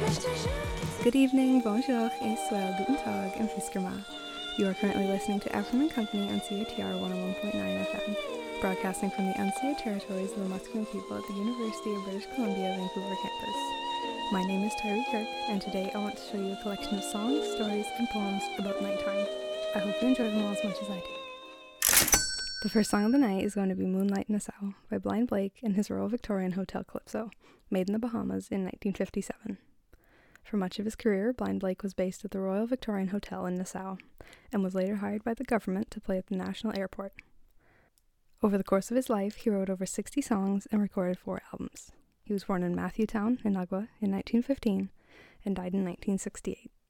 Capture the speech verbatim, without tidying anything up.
Good evening, bonjour, et soir, guten tag, and fiskerma. You are currently listening to Ephraim and Company on C A T R one oh one point nine F M, broadcasting from the N C A territories of the Musqueam people at the University of British Columbia, Vancouver campus. My name is Tyree Kirk, and today I want to show you a collection of songs, stories, and poems about nighttime. I hope you enjoy them all as much as I do. The first song of the night is going to be Moonlight Nassau by Blind Blake and his Royal Victorian Hotel Calypso, made in the Bahamas in nineteen fifty-seven. For much of his career, Blind Blake was based at the Royal Victorian Hotel in Nassau, and was later hired by the government to play at the National Airport. Over the course of his life, he wrote over sixty songs and recorded four albums. He was born in Matthewtown in Ugwa in nineteen fifteen, and died in nineteen sixty-eight.